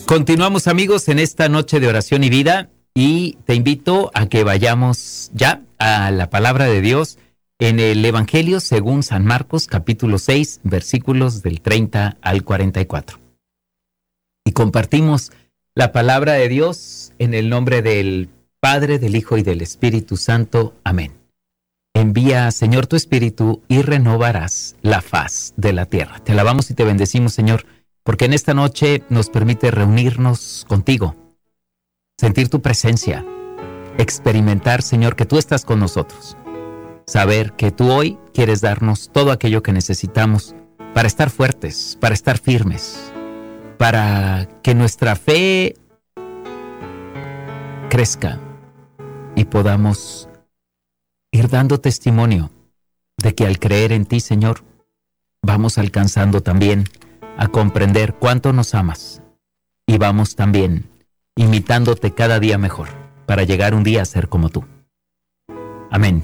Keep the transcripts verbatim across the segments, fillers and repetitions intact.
Continuamos, amigos, en esta noche de oración y vida, y te invito a que vayamos ya a la palabra de Dios en el Evangelio según San Marcos, capítulo seis, versículos del treinta al cuarenta y cuatro. Y compartimos la palabra de Dios en el nombre del Padre, del Hijo y del Espíritu Santo. Amén. Envía, Señor, tu Espíritu y renovarás la faz de la tierra. Te alabamos y te bendecimos, Señor, porque en esta noche nos permite reunirnos contigo, sentir tu presencia, experimentar, Señor, que tú estás con nosotros, saber que tú hoy quieres darnos todo aquello que necesitamos para estar fuertes, para estar firmes, para que nuestra fe crezca y podamos ir dando testimonio de que al creer en ti, Señor, vamos alcanzando también a comprender cuánto nos amas y vamos también imitándote cada día mejor para llegar un día a ser como tú. Amén.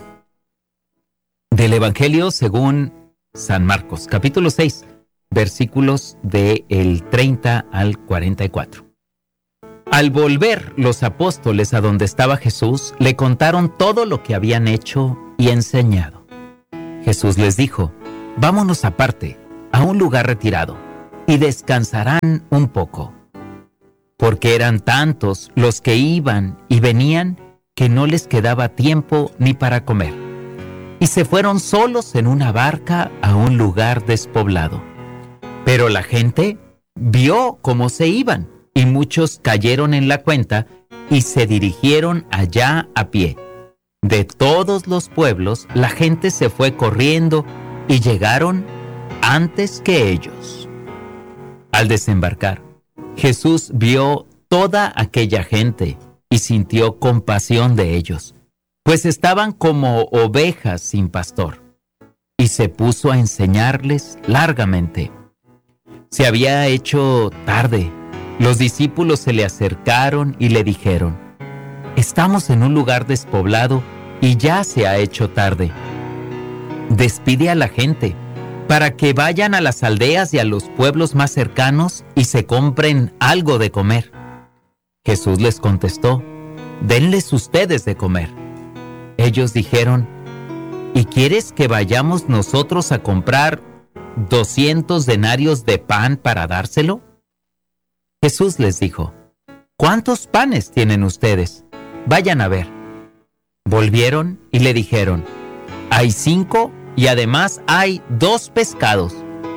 Del Evangelio según San Marcos, capítulo seis, versículos del treinta al cuarenta y cuatro. Al volver los apóstoles a donde estaba Jesús, le contaron todo lo que habían hecho y enseñado. Jesús les dijo: vámonos aparte, a un lugar retirado, y descansarán un poco. Porque eran tantos los que iban y venían que no les quedaba tiempo ni para comer. Y se fueron solos en una barca a un lugar despoblado. Pero la gente vio cómo se iban, y muchos cayeron en la cuenta y se dirigieron allá a pie. De todos los pueblos la gente se fue corriendo y llegaron antes que ellos. Al desembarcar, Jesús vio toda aquella gente y sintió compasión de ellos, pues estaban como ovejas sin pastor, y se puso a enseñarles largamente. Se había hecho tarde. Los discípulos se le acercaron y le dijeron: estamos en un lugar despoblado y ya se ha hecho tarde. Despide a la gente para que vayan a las aldeas y a los pueblos más cercanos y se compren algo de comer. Jesús les contestó: denles ustedes de comer. Ellos dijeron: ¿y quieres que vayamos nosotros a comprar doscientos denarios de pan para dárselo? Jesús les dijo: ¿cuántos panes tienen ustedes? Vayan a ver. Volvieron y le dijeron: hay cinco y además hay dos pescados.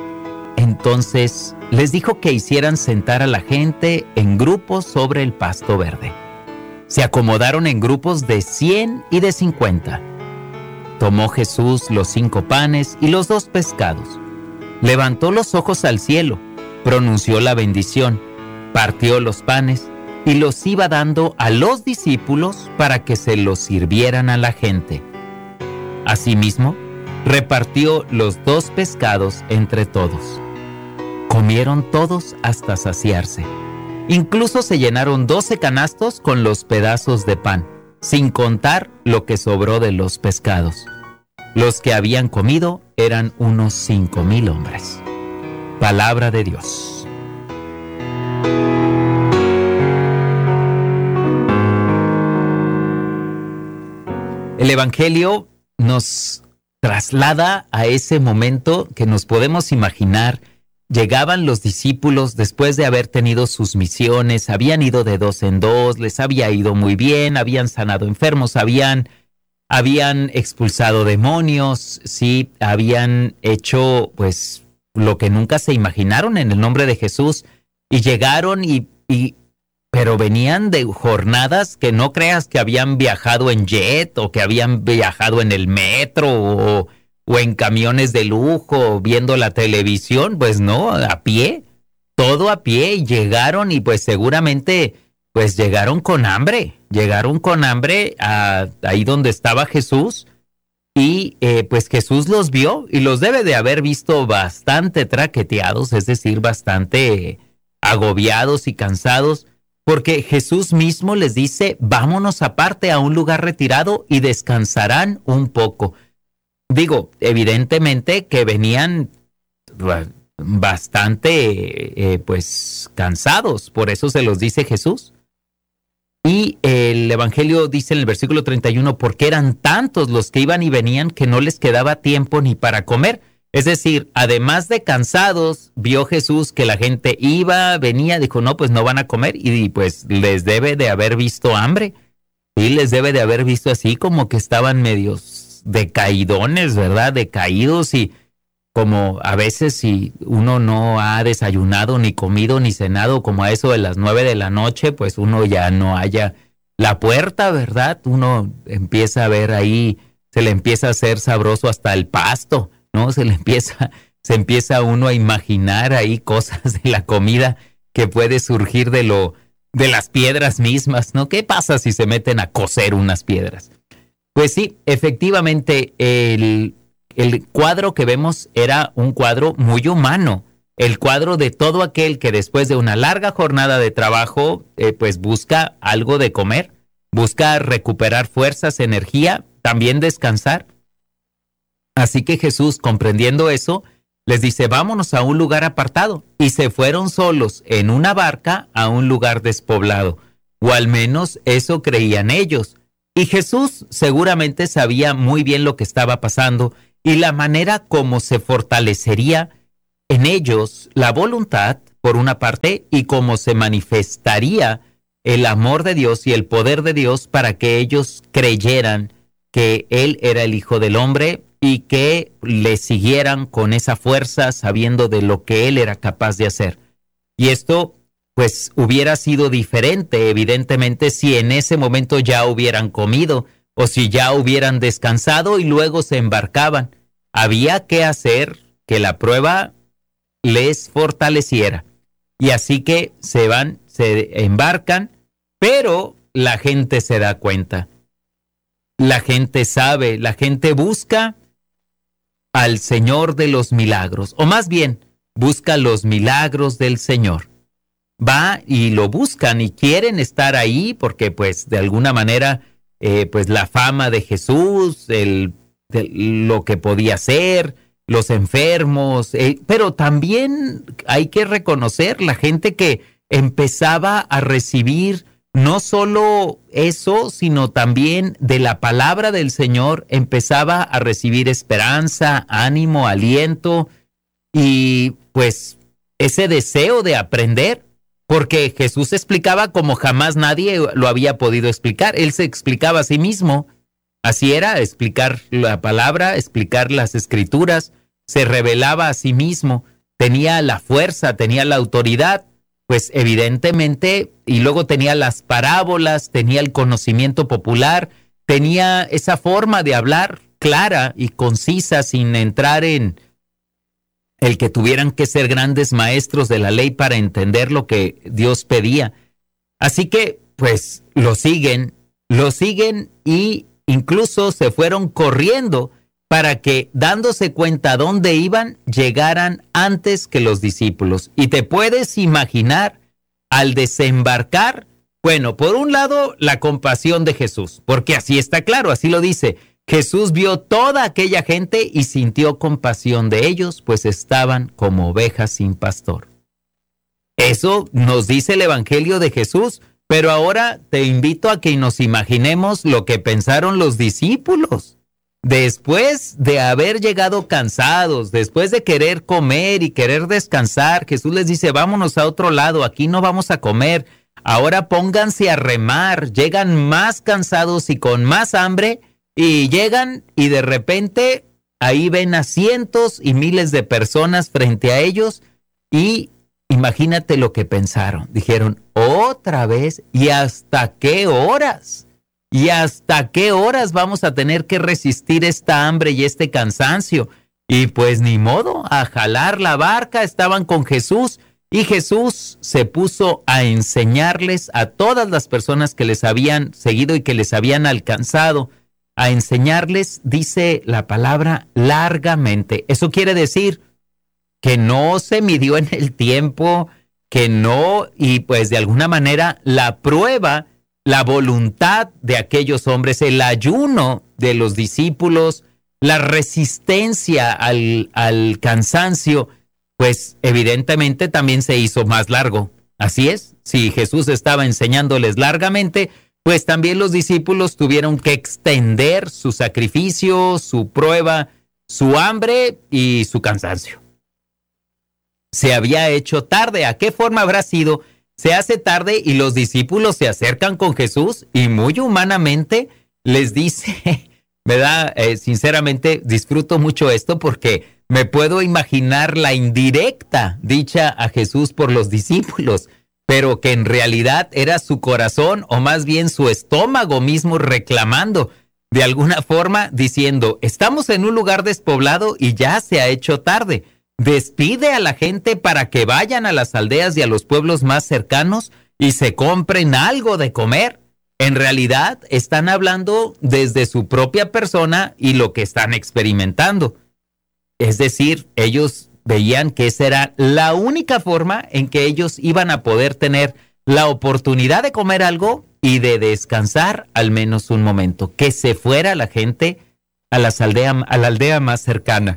Entonces les dijo que hicieran sentar a la gente en grupos sobre el pasto verde. Se acomodaron en grupos de cien y de cincuenta. Tomó Jesús los cinco panes y los dos pescados. Levantó los ojos al cielo, pronunció la bendición, partió los panes y los iba dando a los discípulos para que se los sirvieran a la gente. Asimismo, repartió los dos pescados entre todos. Comieron todos hasta saciarse. Incluso se llenaron doce canastos con los pedazos de pan, sin contar lo que sobró de los pescados. Los que habían comido eran unos cinco mil hombres. Palabra de Dios. El Evangelio nos traslada a ese momento que nos podemos imaginar. Llegaban los discípulos después de haber tenido sus misiones, habían ido de dos en dos, les había ido muy bien, habían sanado enfermos, habían, habían expulsado demonios, sí, habían hecho pues lo que nunca se imaginaron en el nombre de Jesús, y llegaron y, y pero venían de jornadas que no creas que habían viajado en jet o que habían viajado en el metro o, o en camiones de lujo viendo la televisión. Pues no, a pie, todo a pie, y llegaron y pues seguramente pues llegaron con hambre, llegaron con hambre a, ahí donde estaba Jesús, y eh, pues Jesús los vio y los debe de haber visto bastante traqueteados, es decir, bastante agobiados y cansados, porque Jesús mismo les dice: vámonos aparte a un lugar retirado y descansarán un poco. Digo, evidentemente que venían bastante, eh, pues, cansados. Por eso se los dice Jesús. Y el Evangelio dice en el versículo treinta y uno, porque eran tantos los que iban y venían que no les quedaba tiempo ni para comer. Es decir, además de cansados, vio Jesús que la gente iba, venía, dijo, no, pues no van a comer, y pues les debe de haber visto hambre. Y les debe de haber visto así como que estaban medios decaídones, ¿verdad? Decaídos, y como a veces si uno no ha desayunado, ni comido, ni cenado, como a eso de las nueve de la noche, pues uno ya no halla la puerta, ¿verdad? Uno empieza a ver ahí, se le empieza a hacer sabroso hasta el pasto, ¿no? Se le empieza, se empieza uno a imaginar ahí cosas de la comida que puede surgir de lo, de las piedras mismas, ¿no? ¿Qué pasa si se meten a cocer unas piedras? Pues sí, efectivamente, el, el cuadro que vemos era un cuadro muy humano, el cuadro de todo aquel que después de una larga jornada de trabajo, eh, pues busca algo de comer, busca recuperar fuerzas, energía, también descansar. Así que Jesús, comprendiendo eso, les dice, vámonos a un lugar apartado. Y se fueron solos en una barca a un lugar despoblado, o al menos eso creían ellos. Y Jesús seguramente sabía muy bien lo que estaba pasando y la manera como se fortalecería en ellos la voluntad, por una parte, y cómo se manifestaría el amor de Dios y el poder de Dios para que ellos creyeran que Él era el Hijo del Hombre y que le siguieran con esa fuerza, sabiendo de lo que Él era capaz de hacer. Y esto, pues, hubiera sido diferente, evidentemente, si en ese momento ya hubieran comido o si ya hubieran descansado y luego se embarcaban. Había que hacer que la prueba les fortaleciera. Y así que se van, se embarcan, pero la gente se da cuenta. La gente sabe, la gente busca al Señor de los milagros, o más bien, busca los milagros del Señor. Va y lo buscan y quieren estar ahí porque, pues, de alguna manera, eh, pues, la fama de Jesús, el, de lo que podía hacer, los enfermos, eh, pero también hay que reconocer la gente que empezaba a recibir no solo eso, sino también de la palabra del Señor, empezaba a recibir esperanza, ánimo, aliento y pues ese deseo de aprender, porque Jesús explicaba como jamás nadie lo había podido explicar. Él se explicaba a sí mismo. Así era, explicar la palabra, explicar las escrituras, se revelaba a sí mismo, tenía la fuerza, tenía la autoridad, pues evidentemente, y luego tenía las parábolas, tenía el conocimiento popular, tenía esa forma de hablar clara y concisa sin entrar en el que tuvieran que ser grandes maestros de la ley para entender lo que Dios pedía. Así que, pues, lo siguen, lo siguen y incluso se fueron corriendo para que, dándose cuenta dónde iban, llegaran antes que los discípulos. Y te puedes imaginar, al desembarcar, bueno, por un lado, la compasión de Jesús, porque así está claro, así lo dice. Jesús vio toda aquella gente y sintió compasión de ellos, pues estaban como ovejas sin pastor. Eso nos dice el Evangelio de Jesús, pero ahora te invito a que nos imaginemos lo que pensaron los discípulos. Después de haber llegado cansados, después de querer comer y querer descansar, Jesús les dice, vámonos a otro lado, aquí no vamos a comer, ahora pónganse a remar. Llegan más cansados y con más hambre, y llegan y de repente ahí ven a cientos y miles de personas frente a ellos y imagínate lo que pensaron. Dijeron, otra vez, ¿y hasta qué horas? ¿Y hasta qué horas vamos a tener que resistir esta hambre y este cansancio? Y pues ni modo, a jalar la barca, estaban con Jesús y Jesús se puso a enseñarles a todas las personas que les habían seguido y que les habían alcanzado, a enseñarles, dice la palabra, largamente. Eso quiere decir que no se midió en el tiempo, que no, y pues de alguna manera la prueba, la voluntad de aquellos hombres, el ayuno de los discípulos, la resistencia al, al cansancio, pues evidentemente también se hizo más largo. Así es, si Jesús estaba enseñándoles largamente, pues también los discípulos tuvieron que extender su sacrificio, su prueba, su hambre y su cansancio. Se había hecho tarde. ¿A qué forma habrá sido? Se hace tarde y los discípulos se acercan con Jesús y muy humanamente les dice, ¿verdad? Eh, sinceramente disfruto mucho esto porque me puedo imaginar la indirecta dicha a Jesús por los discípulos, pero que en realidad era su corazón o más bien su estómago mismo reclamando, de alguna forma diciendo, estamos en un lugar despoblado y ya se ha hecho tarde. Despide a la gente para que vayan a las aldeas y a los pueblos más cercanos y se compren algo de comer. En realidad están hablando desde su propia persona y lo que están experimentando. Es decir, ellos veían que esa era la única forma en que ellos iban a poder tener la oportunidad de comer algo y de descansar al menos un momento, que se fuera la gente a, las aldea, a la aldea más cercana.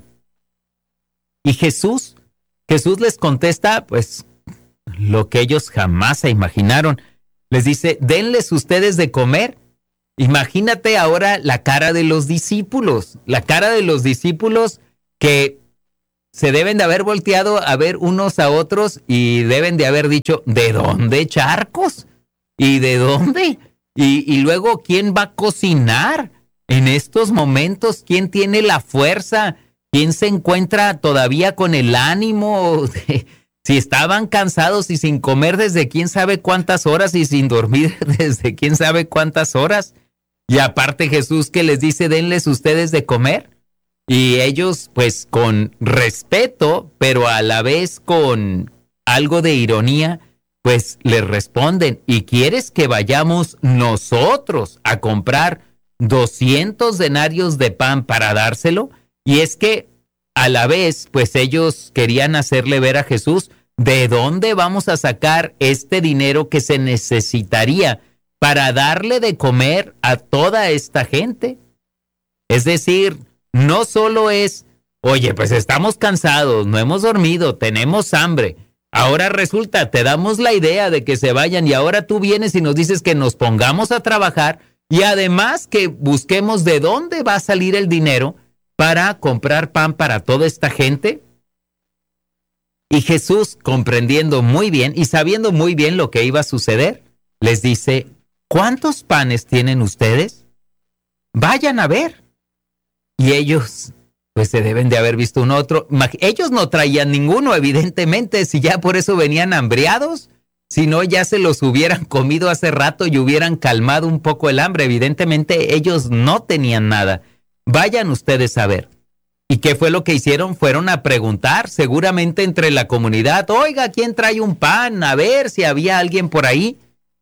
Y Jesús, Jesús les contesta, pues, lo que ellos jamás se imaginaron. Les dice, denles ustedes de comer. Imagínate ahora la cara de los discípulos, la cara de los discípulos que se deben de haber volteado a ver unos a otros y deben de haber dicho, ¿de dónde charcos? ¿Y de dónde? Y, y luego, ¿quién va a cocinar en estos momentos? ¿Quién tiene la fuerza? ¿Quién se encuentra todavía con el ánimo? Si estaban cansados y sin comer desde quién sabe cuántas horas y sin dormir desde quién sabe cuántas horas. Y aparte Jesús que les dice, denles ustedes de comer. Y ellos, pues con respeto, pero a la vez con algo de ironía, pues les responden, ¿y quieres que vayamos nosotros a comprar doscientos denarios de pan para dárselo? Y es que a la vez, pues ellos querían hacerle ver a Jesús de dónde vamos a sacar este dinero que se necesitaría para darle de comer a toda esta gente. Es decir, no solo es, oye, pues estamos cansados, no hemos dormido, tenemos hambre. Ahora resulta, te damos la idea de que se vayan y ahora tú vienes y nos dices que nos pongamos a trabajar y además que busquemos de dónde va a salir el dinero para comprar pan para toda esta gente. Y Jesús, comprendiendo muy bien y sabiendo muy bien lo que iba a suceder, les dice, ¿cuántos panes tienen ustedes? Vayan a ver. Y ellos, pues se deben de haber visto un otro. Ellos no traían ninguno, evidentemente, si ya por eso venían hambriados. Si no, ya se los hubieran comido hace rato y hubieran calmado un poco el hambre. Evidentemente, ellos no tenían nada. Vayan ustedes a ver. ¿Y qué fue lo que hicieron? Fueron a preguntar, seguramente entre la comunidad, oiga, ¿quién trae un pan? A ver si había alguien por ahí.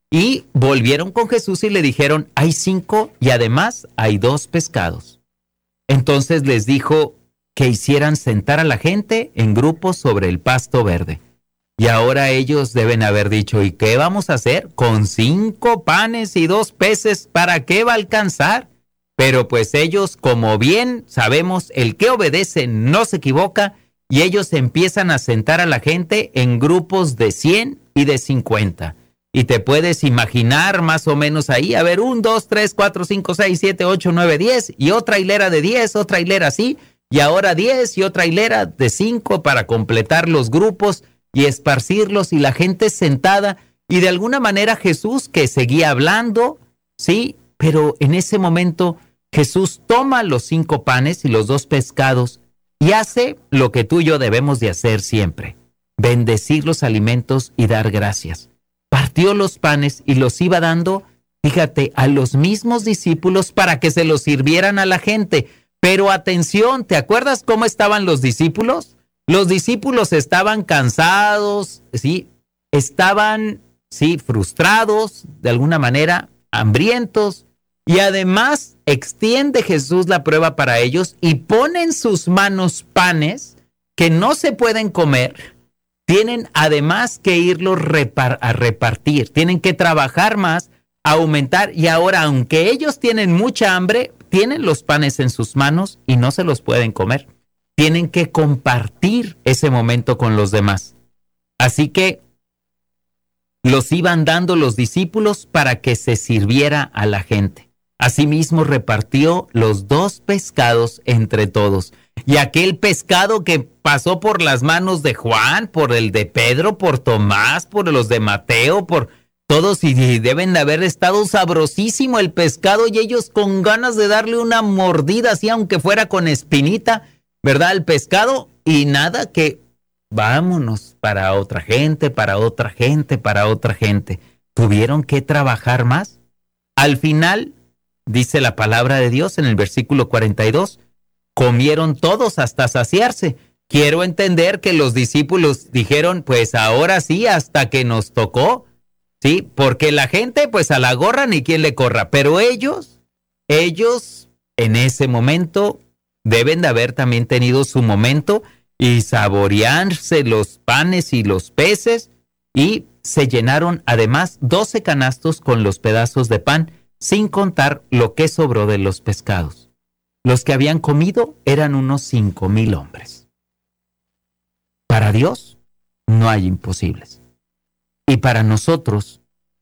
Y volvieron con Jesús y le dijeron, hay cinco y además hay dos pescados. Entonces les dijo que hicieran sentar a la gente en grupos sobre el pasto verde. Y ahora ellos deben haber dicho, ¿y qué vamos a hacer? Con cinco panes y dos peces, ¿para qué va a alcanzar? Pero pues ellos, como bien sabemos, el que obedece no se equivoca, y ellos empiezan a sentar a la gente en grupos de cien y de cincuenta. Y te puedes imaginar más o menos ahí, a ver, un, dos, tres, cuatro, cinco, seis, siete, ocho, nueve, diez, y otra hilera de diez, otra hilera así, y ahora diez y otra hilera de cinco para completar los grupos y esparcirlos, y la gente sentada, y de alguna manera Jesús que seguía hablando, ¿sí? Pero en ese momento Jesús toma los cinco panes y los dos pescados y hace lo que tú y yo debemos de hacer siempre, bendecir los alimentos y dar gracias. Partió los panes y los iba dando, fíjate, a los mismos discípulos para que se los sirvieran a la gente. Pero atención, ¿te acuerdas cómo estaban los discípulos? Los discípulos estaban cansados, ¿sí? Estaban, sí, frustrados, de alguna manera, hambrientos. Y además extiende Jesús la prueba para ellos y pone en sus manos panes que no se pueden comer. Tienen además que irlos repar- a repartir, tienen que trabajar más, aumentar, y ahora aunque ellos tienen mucha hambre, tienen los panes en sus manos y no se los pueden comer. tienen que compartir ese momento con los demás. Así que los iban dando los discípulos para que se sirviera a la gente. Asimismo repartió los dos pescados entre todos. Y aquel pescado que pasó por las manos de Juan, por el de Pedro, por Tomás, por los de Mateo, por todos, y deben de haber estado sabrosísimo el pescado, y ellos con ganas de darle una mordida, así aunque fuera con espinita, ¿verdad? El pescado, y nada, que vámonos para otra gente, para otra gente, para otra gente. ¿Tuvieron que trabajar más? Al final, dice la palabra de Dios en el versículo cuarenta y dos, comieron todos hasta saciarse. Quiero entender que los discípulos dijeron, pues ahora sí, hasta que nos tocó, ¿sí? Porque la gente, pues a la gorra ni quien le corra, pero ellos, ellos en ese momento deben de haber también tenido su momento y saborearse los panes y los peces, y se llenaron además doce canastos con los pedazos de pan, sin contar lo que sobró de los pescados. Los que habían comido eran unos cinco mil hombres. Para Dios no hay imposibles. Y para nosotros,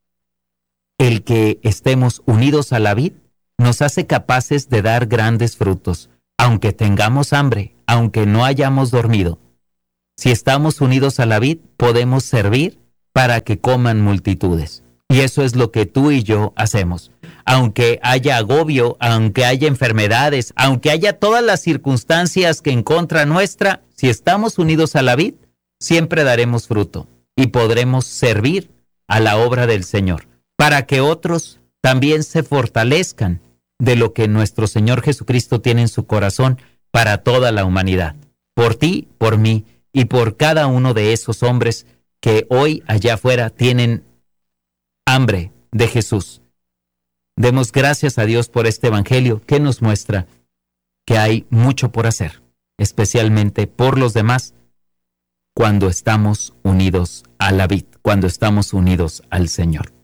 el que estemos unidos a la vid nos hace capaces de dar grandes frutos, aunque tengamos hambre, aunque no hayamos dormido. Si estamos unidos a la vid, podemos servir para que coman multitudes. Y eso es lo que tú y yo hacemos. Aunque haya agobio, aunque haya enfermedades, aunque haya todas las circunstancias que en contra nuestra, si estamos unidos a la vid, siempre daremos fruto y podremos servir a la obra del Señor, para que otros también se fortalezcan de lo que nuestro Señor Jesucristo tiene en su corazón para toda la humanidad. Por ti, por mí y por cada uno de esos hombres que hoy allá afuera tienen hambre de Jesús. Demos gracias a Dios por este evangelio que nos muestra que hay mucho por hacer, especialmente por los demás, cuando estamos unidos a la vid, cuando estamos unidos al Señor.